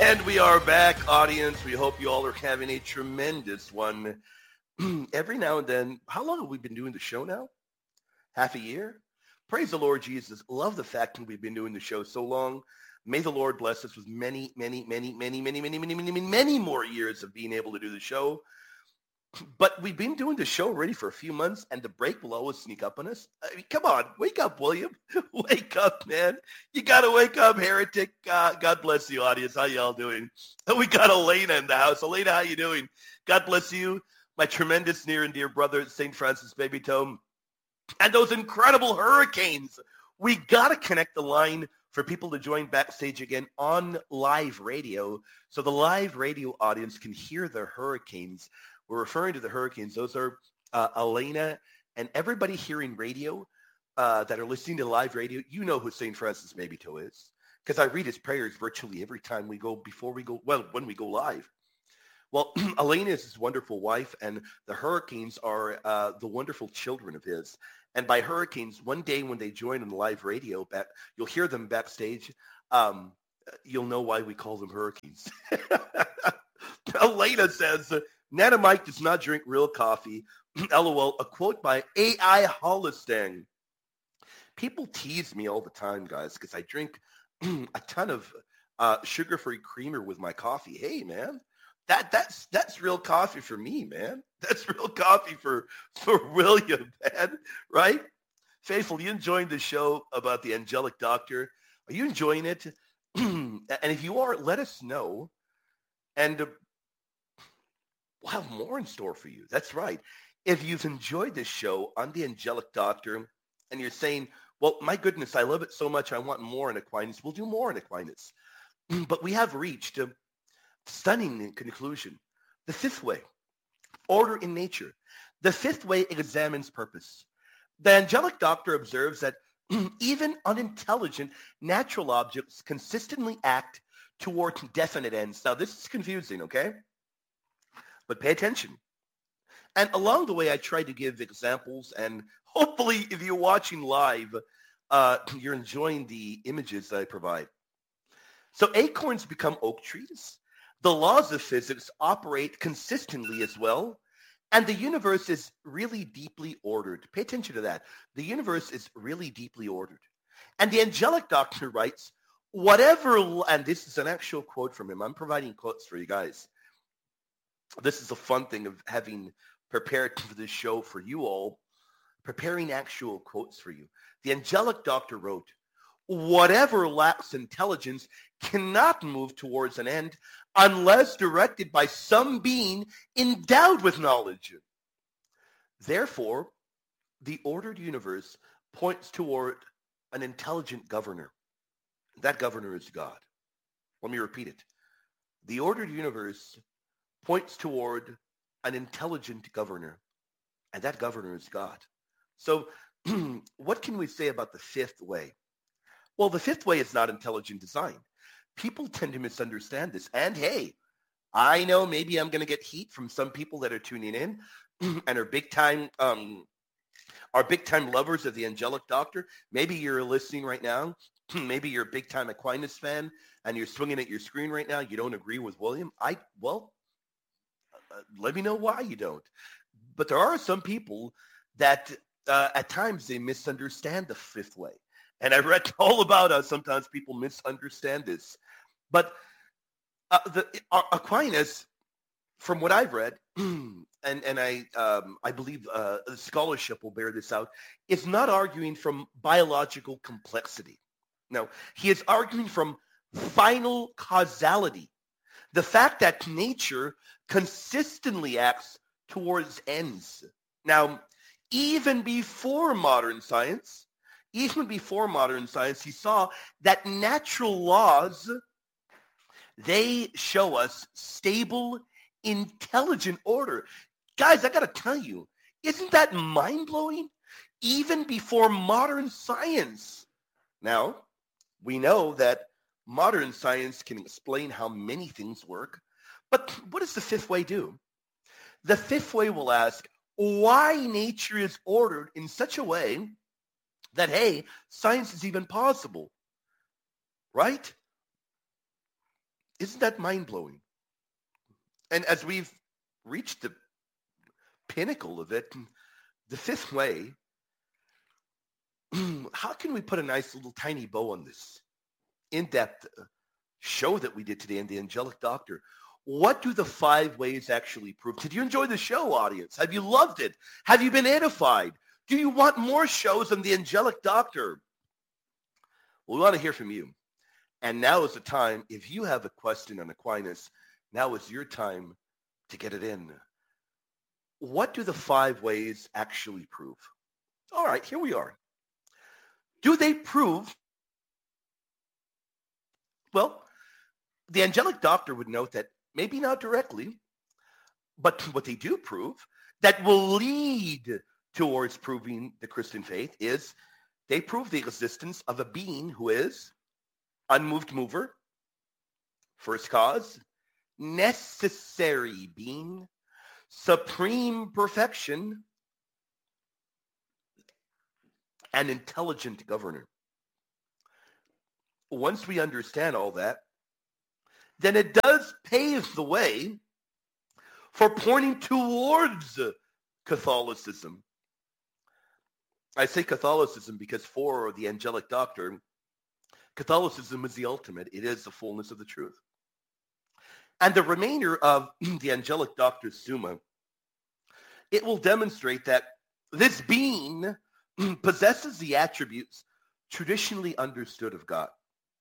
And we are back, audience. We hope you all are having a tremendous one. Every now and then, how long have we been doing the show now? Half a year? Praise the Lord Jesus. Love the fact that we've been doing the show so long. May the Lord bless us with many, many, many, many, many, many, many, many, many more years of being able to do the show. But we've been doing the show already for a few months, and the break will always sneak up on us. I mean, come on, wake up, William. Wake up, man. You got to wake up, heretic. God bless the audience. How y'all doing? We got Elena in the house. Elena, how you doing? God bless you. My tremendous near and dear brother, St. Francis Baby Tome. And those incredible hurricanes. We got to connect the line for people to join backstage again on live radio so the live radio audience can hear the hurricanes. We're referring to the hurricanes. Those are Elena and everybody hearing radio that are listening to live radio. You know who St. Francis Mabito is because I read his prayers virtually every time we go, when we go live. Well, Elena is his wonderful wife, and the hurricanes are the wonderful children of his. And by hurricanes, one day when they join on the live radio, you'll hear them backstage. You'll know why we call them hurricanes. Elena says, Nana Mike does not drink real coffee. LOL, a quote by A.I. Hollistang. People tease me all the time, guys, because I drink a ton of sugar-free creamer with my coffee. Hey, man, that's real coffee for me, man. That's real coffee for William, man, right? Faithful, you enjoying the show about the angelic doctor? Are you enjoying it? And if you are, let us know. And we'll have more in store for you. That's right. If you've enjoyed this show on the Angelic Doctor and you're saying, well, my goodness, I love it so much, I want more in Aquinas, we'll do more in Aquinas. But we have reached a stunning conclusion. The fifth way, order in nature. The fifth way examines purpose. The Angelic Doctor observes that even unintelligent natural objects consistently act toward definite ends. Now, this is confusing, okay? But pay attention. And along the way, I try to give examples, and hopefully if you're watching live, you're enjoying the images that I provide. So acorns become oak trees. The laws of physics operate consistently as well, and the universe is really deeply ordered. Pay attention to that. The universe is really deeply ordered. And the Angelic Doctor writes, and this is an actual quote from him. I'm providing quotes for you guys. This is a fun thing of having prepared for this show for you all, preparing actual quotes for you. The Angelic Doctor wrote, whatever lacks intelligence cannot move towards an end unless directed by some being endowed with knowledge. Therefore, the ordered universe points toward an intelligent governor. That governor is God. Let me repeat it. The ordered universe points toward an intelligent governor, and that governor is God. So what can we say about the fifth way? Well, the fifth way is not intelligent design. People tend to misunderstand this. And hey, I know maybe I'm going to get heat from some people that are tuning in and are big time lovers of the Angelic Doctor. Maybe you're listening right now. Maybe you're a big time Aquinas fan and you're swinging at your screen right now. You don't agree with William. Let me know why you don't. But there are some people that at times they misunderstand the fifth way. And I read all about how sometimes people misunderstand this. But Aquinas, from what I've read, and I believe scholarship will bear this out, is not arguing from biological complexity. No, he is arguing from final causality. The fact that nature consistently acts towards ends. Now, even before modern science, he saw that natural laws, they show us stable, intelligent order. Guys, I got to tell you, isn't that mind-blowing? Even before modern science. Now, we know that modern science can explain how many things work, but what does the fifth way do? The fifth way will ask why nature is ordered in such a way that, hey, science is even possible, right? Isn't that mind-blowing? And as we've reached the pinnacle of it, the fifth way, how can we put a nice little tiny bow on this in-depth show that we did today in the Angelic Doctor? What do the 5 ways actually prove? Did you enjoy the show, audience? Have you loved it? Have you been edified? Do you want more shows on the Angelic Doctor? Well, we want to hear from you. And now is the time, if you have a question on Aquinas, now is your time to get it in. What do the 5 ways actually prove? All right, here we are. Do they prove? Well, the Angelic Doctor would note that maybe not directly, but what they do prove that will lead towards proving the Christian faith is they prove the existence of a being who is unmoved mover, first cause, necessary being, supreme perfection, and intelligent governor. Once we understand all that, then it does pave the way for pointing towards Catholicism. I say Catholicism because for the Angelic Doctor, Catholicism is the ultimate. It is the fullness of the truth. And the remainder of the Angelic Doctor's Summa, it will demonstrate that this being possesses the attributes traditionally understood of God.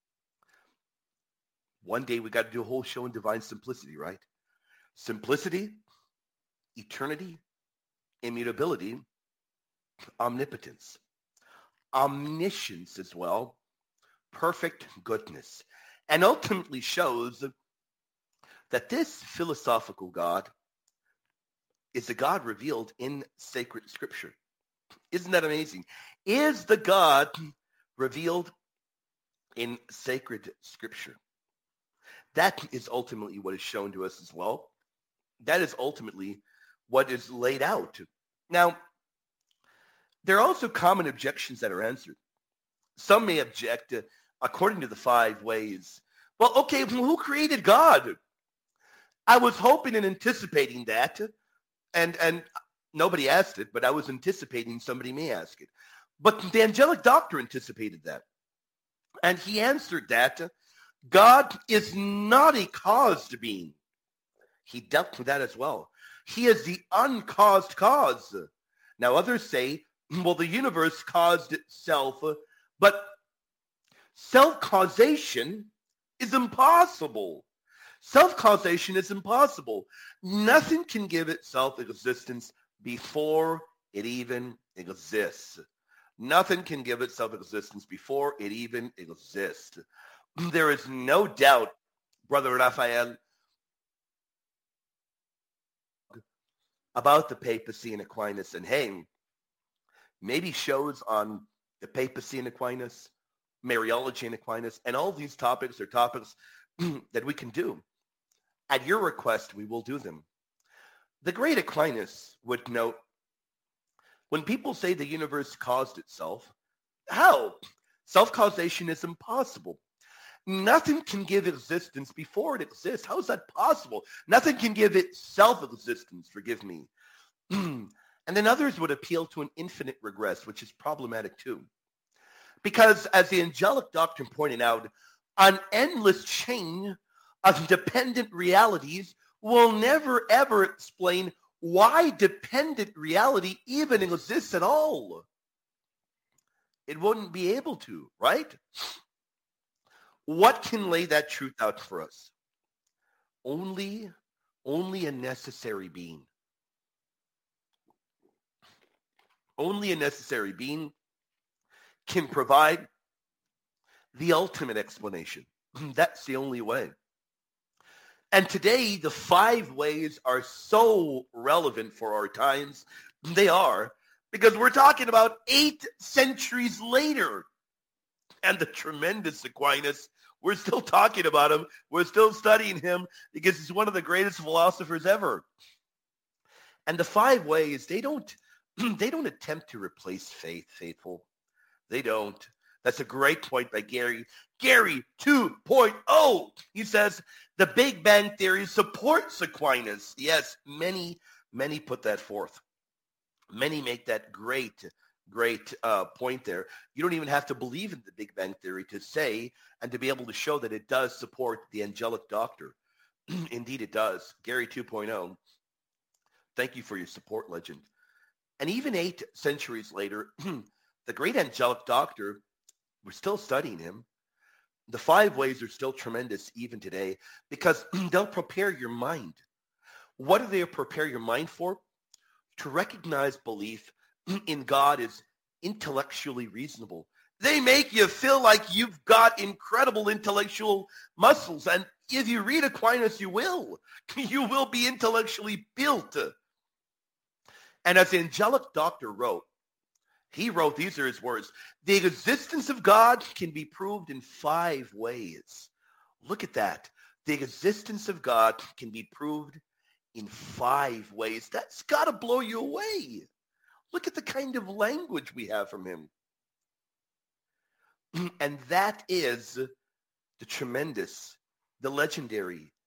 One day we got to do a whole show on divine simplicity, right? Simplicity, eternity, immutability, omnipotence, omniscience as well, perfect goodness, and ultimately shows that this philosophical God is the God revealed in sacred scripture. Isn't that amazing? Is the God revealed in sacred scripture? That is ultimately what is shown to us as well. That is ultimately what is laid out. Now, there are also common objections that are answered. Some may object, according to the 5 ways. Well, okay, who created God? I was hoping and anticipating that, and nobody asked it, but I was anticipating somebody may ask it. But the Angelic Doctor anticipated that. And he answered that God is not a caused being. He dealt with that as well. He is the uncaused cause. Now others say, well, the universe caused itself, but self-causation is impossible. Self-causation is impossible. Nothing can give itself existence before it even exists. Nothing can give itself existence before it even exists. There is no doubt, Brother Raphael, about the papacy and Aquinas. And hey, maybe shows on the papacy and Aquinas, Mariology and Aquinas, and all these topics are topics that we can do. At your request, we will do them. The great Aquinas would note, when people say the universe caused itself, how? Self-causation is impossible. Nothing can give existence before it exists. How is that possible? Nothing can give itself existence, forgive me. And then others would appeal to an infinite regress, which is problematic too. Because as the Angelic Doctor pointed out, an endless chain of dependent realities will never ever explain why dependent reality even exists at all. It wouldn't be able to, right? What can lay that truth out for us? Only a necessary being. Only a necessary being can provide the ultimate explanation. That's the only way. And today, the 5 ways are so relevant for our times. They are, because we're talking about 8 centuries later. And the tremendous Aquinas, we're still talking about him. We're still studying him because he's one of the greatest philosophers ever. And the 5 ways, they don't attempt to replace faith, faithful. They don't. That's a great point by Gary. Gary 2.0. He says, the Big Bang Theory supports Aquinas. Yes, many put that forth. Many make that great point there. You don't even have to believe in the Big Bang Theory to say and to be able to show that it does support the angelic doctor. Indeed, it does. Gary 2.0, thank you for your support, legend. And even 8 centuries later, the great angelic doctor, we're still studying him. The 5 ways are still tremendous even today because they'll prepare your mind. What do they prepare your mind for? To recognize belief in God is intellectually reasonable. They make you feel like you've got incredible intellectual muscles. And if you read Aquinas, you will. You will be intellectually built. And as the angelic doctor wrote, he wrote, these are his words, the existence of God can be proved in 5 ways. Look at that. The existence of God can be proved in 5 ways. That's got to blow you away. Look at the kind of language we have from him. And that is the tremendous, the legendary,